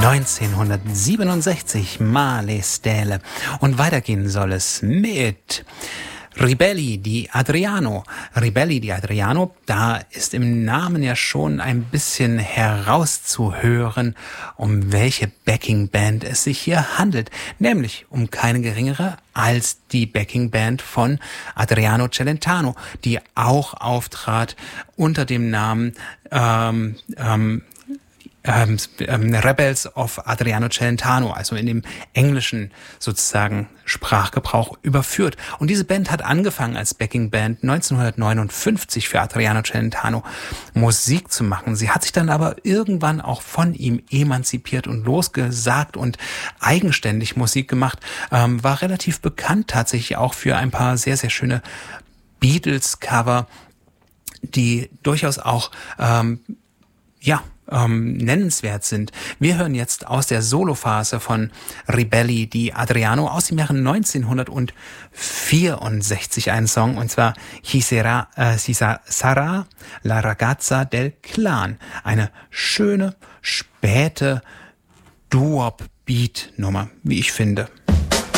1967, Male Stelle. Und weitergehen soll es mit Ribelli di Adriano. Ribelli di Adriano, da ist im Namen ja schon ein bisschen herauszuhören, um welche Backingband es sich hier handelt. Nämlich um keine geringere als die Backingband von Adriano Celentano, die auch auftrat unter dem Namen Rebels of Adriano Celentano, also in dem englischen sozusagen Sprachgebrauch überführt. Und diese Band hat angefangen als Backingband 1959 für Adriano Celentano Musik zu machen. Sie hat sich dann aber irgendwann auch von ihm emanzipiert und losgesagt und eigenständig Musik gemacht, war relativ bekannt tatsächlich auch für ein paar sehr, sehr schöne Beatles-Cover, die durchaus auch nennenswert sind. Wir hören jetzt aus der Solophase von Ribelli di Adriano aus dem Jahre 1964 einen Song, und zwar Chi sarà la ragazza del clan. Eine schöne, späte Doo-Wop-Beat-Nummer, wie ich finde.